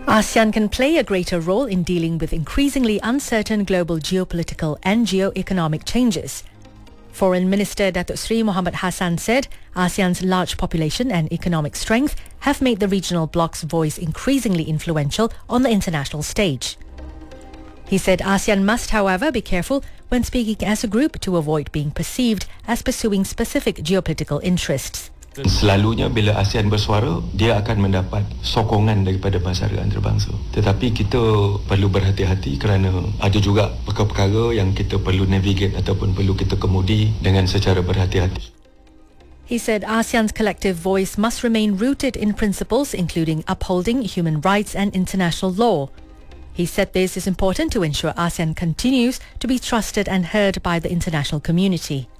ASEAN can play a greater role in dealing with increasingly uncertain global geopolitical and geo-economic changes. Foreign Minister Datuk Seri Mohamad Hassan said ASEAN's large population and economic strength have made the regional bloc's voice increasingly influential on the international stage. He said ASEAN must, however, be careful when speaking as a group to avoid being perceived as pursuing specific geopolitical interests. Selalunya bila ASEAN bersuara, dia akan mendapat sokongan daripada masyarakat antarabangsa. Tetapi kita perlu berhati-hati kerana ada juga perkara-perkara yang kita perlu navigate ataupun perlu kita kemudi dengan secara berhati-hati. He said ASEAN's collective voice must remain rooted in principles including upholding human rights and international law. He said this is important to ensure ASEAN continues to be trusted and heard by the international community.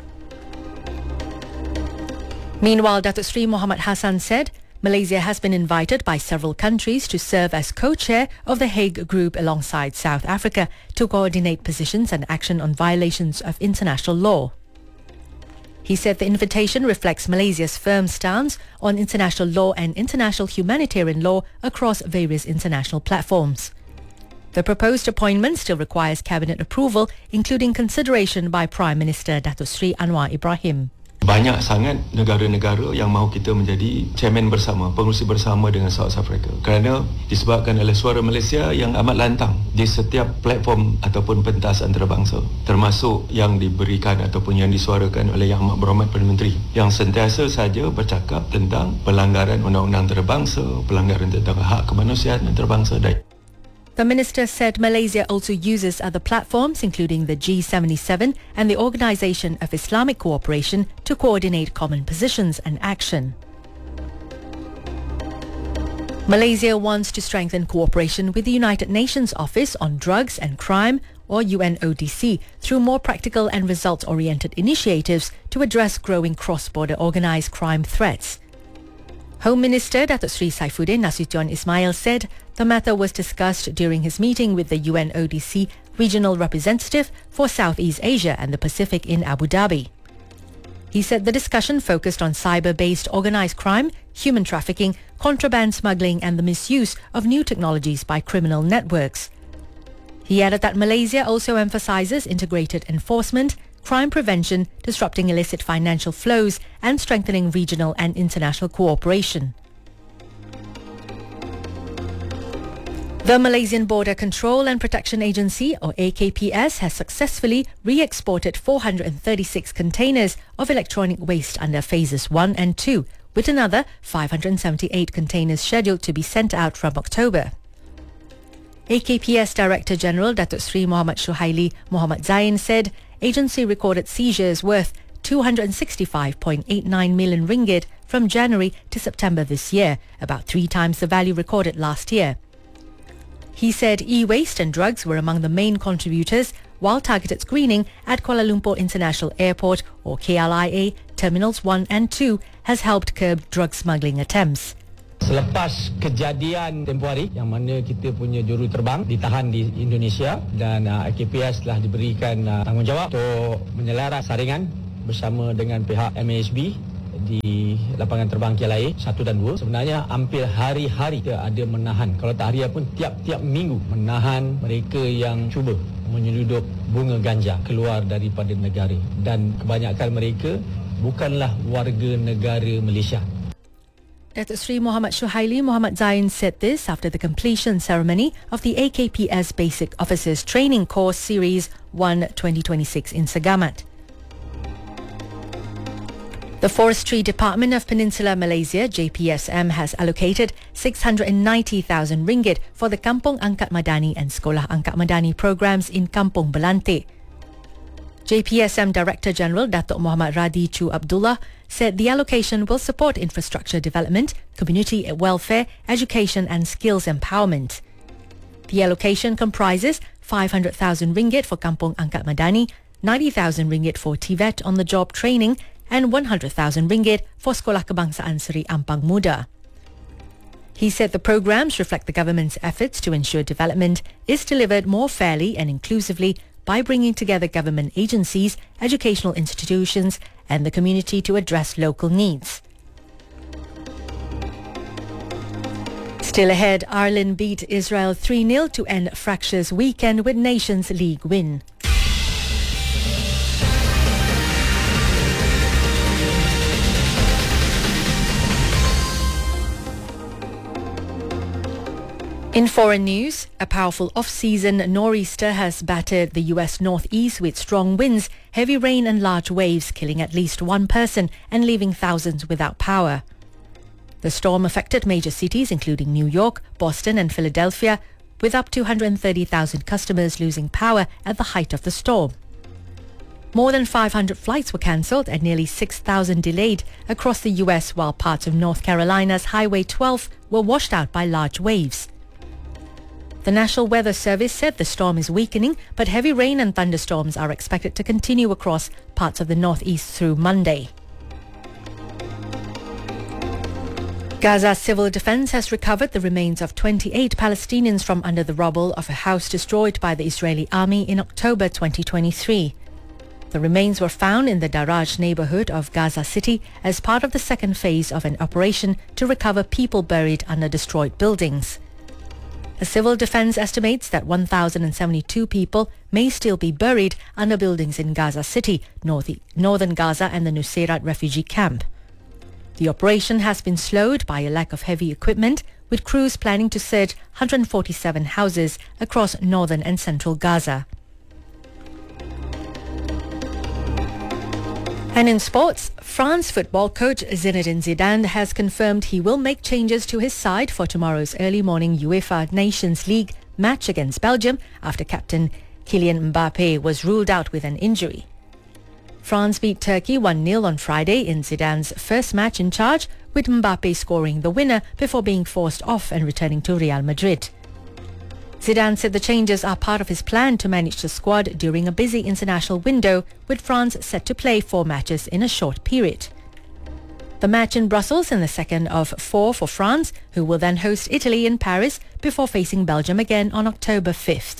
Meanwhile, Datuk Seri Mohamad Hassan said Malaysia has been invited by several countries to serve as co-chair of the Hague Group alongside South Africa to coordinate positions and action on violations of international law. He said the invitation reflects Malaysia's firm stance on international law and international humanitarian law across various international platforms. The proposed appointment still requires cabinet approval, including consideration by Prime Minister Datuk Seri Anwar Ibrahim. Banyak sangat negara-negara yang mahu kita menjadi chairman bersama, pengurusi bersama dengan South Africa. Kerana disebabkan oleh suara Malaysia yang amat lantang di setiap platform ataupun pentas antarabangsa, termasuk yang diberikan ataupun yang disuarakan oleh Yang Amat Berhormat Perdana Menteri, yang sentiasa saja bercakap tentang pelanggaran undang-undang antarabangsa, pelanggaran tentang hak kemanusiaan antarabangsa dan The minister said Malaysia also uses other platforms, including the G77 and the Organisation of Islamic Cooperation, to coordinate common positions and action. Malaysia wants to strengthen cooperation with the United Nations Office on Drugs and Crime, or UNODC, through more practical and results-oriented initiatives to address growing cross-border organised crime threats. Home Minister Datuk Seri Saifuddin Nasution Ismail said the matter was discussed during his meeting with the UNODC Regional Representative for Southeast Asia and the Pacific in Abu Dhabi. He said the discussion focused on cyber-based organised crime, human trafficking, contraband smuggling and the misuse of new technologies by criminal networks. He added that Malaysia also emphasises integrated enforcement, crime prevention, disrupting illicit financial flows and strengthening regional and international cooperation. The Malaysian Border Control and Protection Agency, or AKPS, has successfully re-exported 436 containers of electronic waste under Phases 1 and 2, with another 578 containers scheduled to be sent out from October. AKPS Director General Datuk Seri Muhammad Shuhaili Muhammad Zain said agency recorded seizures worth 265.89 million ringgit from January to September this year, about 3 times the value recorded last year. He said e-waste and drugs were among the main contributors, while targeted screening at Kuala Lumpur International Airport, or KLIA, Terminals 1 and 2 has helped curb drug smuggling attempts. Selepas kejadian tempoh hari yang mana kita punya juruterbang ditahan di Indonesia dan AKPS telah diberikan tanggungjawab untuk menyelaras saringan bersama dengan pihak MASB di lapangan terbang KLIA 1 dan 2. Sebenarnya hampir hari-hari kita ada menahan, kalau tak hari pun tiap-tiap minggu menahan mereka yang cuba menyelundup bunga ganja keluar daripada negara, dan kebanyakan mereka bukanlah warga negara Malaysia. Datuk Seri Muhammad Shuhaili Muhammad Zain said this after the completion ceremony of the AKPS Basic Officers Training Course Series 1 2026 in Segamat. The Forestry Department of Peninsular Malaysia, JPSM, has allocated 690,000 ringgit for the Kampung Angkat Madani and Sekolah Angkat Madani programs in Kampung Belante. JPSM Director General Datuk Muhammad Radi Chu Abdullah said the allocation will support infrastructure development, community welfare, education and skills empowerment. The allocation comprises 500,000 ringgit for Kampung Angkat Madani, 90,000 ringgit for TVET on the job training and 100,000 ringgit for Sekolah Kebangsaan Seri Ampang Muda. He said the programs reflect the government's efforts to ensure development is delivered more fairly and inclusively by bringing together government agencies, educational institutions and the community to address local needs. Still ahead, Ireland beat Israel 3-0 to end fractious weekend with Nations League win. In foreign news, a powerful off-season nor'easter has battered the US northeast with strong winds, heavy rain and large waves, killing at least one person and leaving thousands without power. The storm affected major cities including New York, Boston and Philadelphia, with up to 130,000 customers losing power at the height of the storm. More than 500 flights were cancelled and nearly 6,000 delayed across the US, while parts of North Carolina's Highway 12 were washed out by large waves. The National Weather Service said the storm is weakening, but heavy rain and thunderstorms are expected to continue across parts of the northeast through Monday. Gaza's civil defense has recovered the remains of 28 Palestinians from under the rubble of a house destroyed by the Israeli army in October 2023. The remains were found in the Daraj neighborhood of Gaza City as part of the second phase of an operation to recover people buried under destroyed buildings. A civil defense estimates that 1,072 people may still be buried under buildings in Gaza City, northern Gaza and the Nuseirat refugee camp. The operation has been slowed by a lack of heavy equipment, with crews planning to search 147 houses across northern and central Gaza. And in sports, France football coach Zinedine Zidane has confirmed he will make changes to his side for tomorrow's early morning UEFA Nations League match against Belgium after captain Kylian Mbappe was ruled out with an injury. France beat Turkey 1-0 on Friday in Zidane's first match in charge, with Mbappe scoring the winner before being forced off and returning to Real Madrid. Zidane said the changes are part of his plan to manage the squad during a busy international window, with France set to play 4 matches in a short period. The match in Brussels in the second of 4 for France, who will then host Italy in Paris before facing Belgium again on October 5th.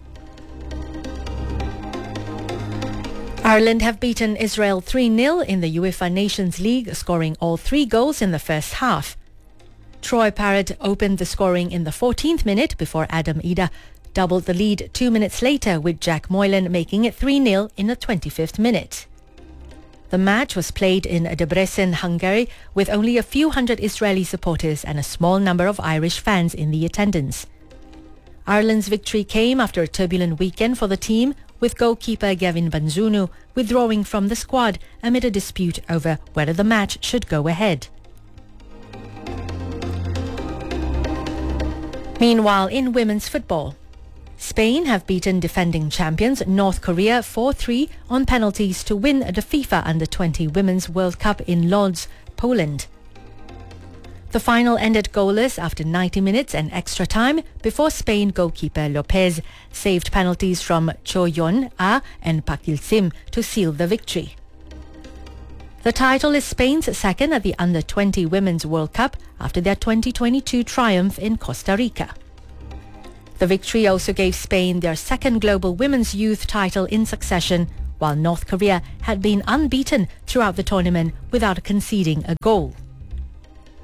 Ireland have beaten Israel 3-0 in the UEFA Nations League, scoring all 3 goals in the first half. Troy Parrott opened the scoring in the 14th minute before Adam Ida doubled the lead 2 minutes later, with Jack Moylan making it 3-0 in the 25th minute. The match was played in Debrecen, Hungary, with only a few hundred Israeli supporters and a small number of Irish fans in the attendance. Ireland's victory came after a turbulent weekend for the team, with goalkeeper Gavin Banzunu withdrawing from the squad amid a dispute over whether the match should go ahead. Meanwhile, in women's football, Spain have beaten defending champions North Korea 4-3 on penalties to win the FIFA Under-20 Women's World Cup in Lodz, Poland. The final ended goalless after 90 minutes and extra time before Spain goalkeeper Lopez saved penalties from Cho Yon-ah and Pak Il-sim to seal the victory. The title is Spain's second at the Under-20 Women's World Cup after their 2022 triumph in Costa Rica. The victory also gave Spain their second global women's youth title in succession, while North Korea had been unbeaten throughout the tournament without conceding a goal.